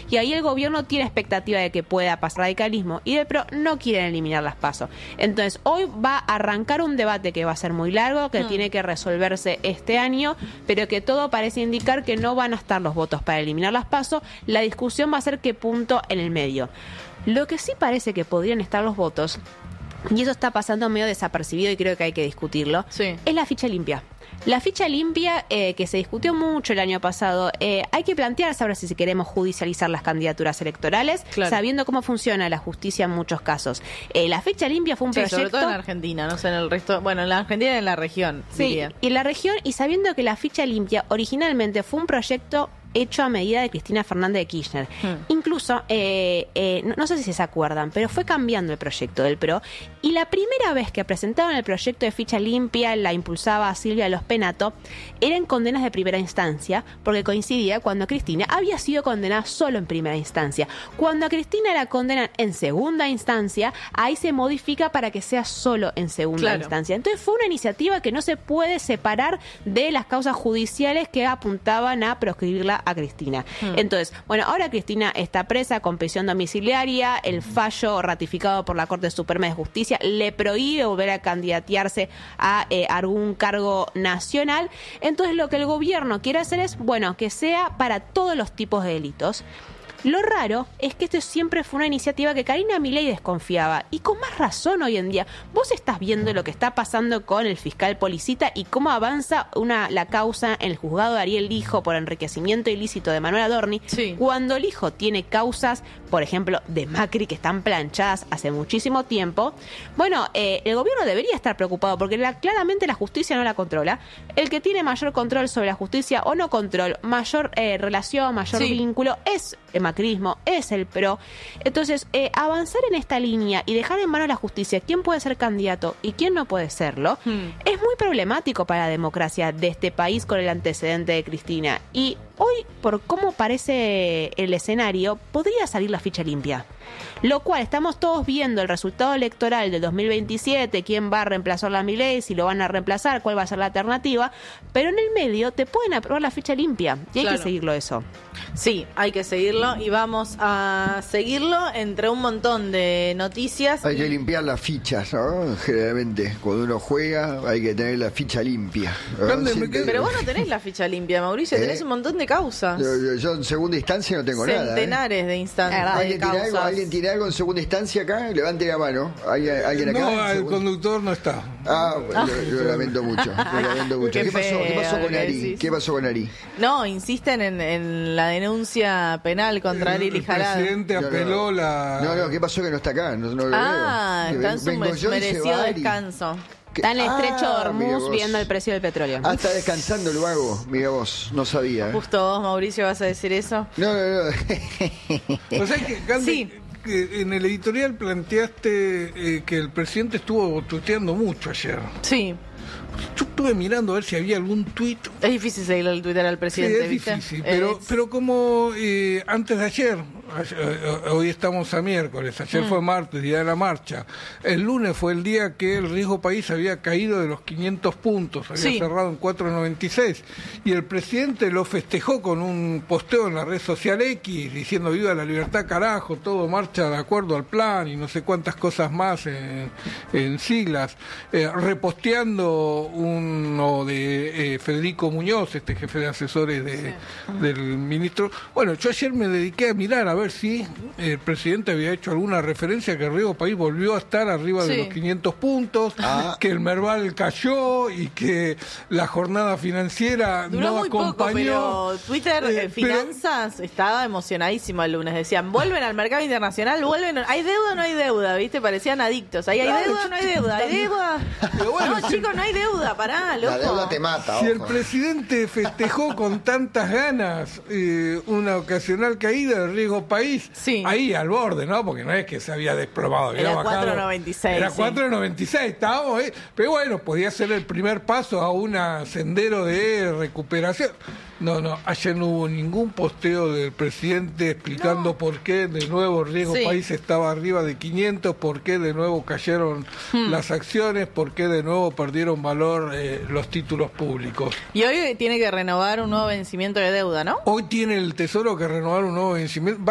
y ahí el gobierno tiene expectativa de que pueda pasar radicalismo y del PRO no quieren eliminar las PASO. Entonces, hoy va a arrancar un debate que va a ser muy largo, que tiene que resolverse este año, pero que todo parece indicar que no van a estar los votos para eliminar las PASO. La discusión va a ser qué punto en el medio. Lo que sí parece que podrían estar los votos, y eso está pasando medio desapercibido y creo que hay que discutirlo, es la ficha limpia. La ficha limpia, que se discutió mucho el año pasado, hay que plantearse ahora si queremos judicializar las candidaturas electorales, sabiendo cómo funciona la justicia en muchos casos. La ficha limpia fue un proyecto... sobre todo en Argentina, no sé en el resto... Bueno, en la Argentina y en la región, diría. Y en la región, y sabiendo que la ficha limpia originalmente fue un proyecto hecho a medida de Cristina Fernández de Kirchner. Incluso, no sé si se acuerdan, pero fue cambiando el proyecto del PRO, y la primera vez que presentaron el proyecto de ficha limpia, la impulsaba Silvia Los Penato, eran condenas de primera instancia, porque coincidía cuando Cristina había sido condenada solo en primera instancia. Cuando a Cristina la condenan en segunda instancia, ahí se modifica para que sea solo en segunda instancia. Entonces fue una iniciativa que no se puede separar de las causas judiciales que apuntaban a proscribirla a Cristina. Entonces, bueno, ahora Cristina está presa con prisión domiciliaria, el fallo ratificado por la Corte Suprema de Justicia le prohíbe volver a candidatearse a algún cargo nacional. Entonces lo que el gobierno quiere hacer es, bueno, que sea para todos los tipos de delitos. Lo raro es que esto siempre fue una iniciativa que Karina Milei desconfiaba, y con más razón hoy en día. Vos estás viendo lo que está pasando con el fiscal Policita y cómo avanza la causa en el juzgado de Ariel Lijo por enriquecimiento ilícito de Manuel Adorni, cuando el hijo tiene causas, por ejemplo, de Macri, que están planchadas hace muchísimo tiempo. Bueno, el gobierno debería estar preocupado porque claramente la justicia no la controla. El que tiene mayor control sobre la justicia, o no control, mayor relación, mayor vínculo, es el macrismo, es el PRO. Entonces, avanzar en esta línea y dejar en manos la justicia quién puede ser candidato y quién no puede serlo, es muy problemático para la democracia de este país con el antecedente de Cristina. Y hoy, por cómo parece el escenario, podría salir la ficha limpia. Lo cual, estamos todos viendo el resultado electoral del 2027, quién va a reemplazar a Milei, si lo van a reemplazar, cuál va a ser la alternativa, pero en el medio te pueden aprobar la ficha limpia y hay que seguirlo eso. Sí, hay que seguirlo y vamos a seguirlo entre un montón de noticias. Hay que limpiar las fichas, ¿no? Generalmente, cuando uno juega hay que tener la ficha limpia, ¿no? Pero vos no tenés la ficha limpia, Mauricio, tenés un montón de causas. Yo en segunda instancia no tengo nada. Centenares de instancias. ¿Alguien tiene algo en segunda instancia acá? Levante la mano. ¿Alguien acá? No, el conductor no está. Bueno, yo lamento mucho. ¿Qué pasó con Ari? ¿Qué pasó con Ari? No, insisten en la denuncia penal contra Ari Lijarad. El presidente apeló No, ¿qué pasó que no está acá? No lo veo. Está en su merecido descanso. Está en el estrecho de Hormuz viendo el precio del petróleo. Está descansando el vago, mira vos, no sabía. Justo vos, Mauricio, vas a decir eso. No. O sea que, Candy, que en el editorial planteaste que el presidente estuvo tuiteando mucho ayer. Sí. Yo estuve mirando a ver si había algún tuit. Es difícil seguirle el Twitter al presidente, sí, es difícil, pero como antes de ayer, hoy estamos a miércoles, ayer fue martes, día de la marcha, el lunes fue el día que el riesgo país había caído de los 500 puntos, había cerrado en 4.96, y el presidente lo festejó con un posteo en la red social X, diciendo viva la libertad carajo, todo marcha de acuerdo al plan, y no sé cuántas cosas más en siglas, reposteando uno de Federico Muñoz, jefe de asesores del ministro. Bueno, yo ayer me dediqué a mirar a ver si el presidente había hecho alguna referencia que el riesgo país volvió a estar arriba de los 500 puntos, que el Merval cayó y que la jornada financiera duró no muy acompañó. Poco, pero Twitter Finanzas estaba emocionadísimo el lunes. Decían, vuelven al mercado internacional, ¿hay deuda o no hay deuda? ¿Viste? Parecían adictos. ¿Hay deuda o no hay deuda? ¿Hay deuda? Bueno, no, chicos, no hay deuda, pará, loco. La deuda te mata. Si el presidente festejó con tantas ganas una ocasional caída del riesgo país, ahí al borde, ¿no? Porque no es que se había desplomado. Era 4.96. Era 4.96, estábamos, pero bueno, podía ser el primer paso a un sendero de recuperación. No, ayer no hubo ningún posteo del presidente explicando por qué de nuevo el riesgo país estaba arriba de 500, por qué de nuevo cayeron las acciones, por qué de nuevo perdieron valor los títulos públicos. Y hoy tiene que renovar un nuevo vencimiento de deuda, ¿no? Hoy tiene el Tesoro que renovar un nuevo vencimiento.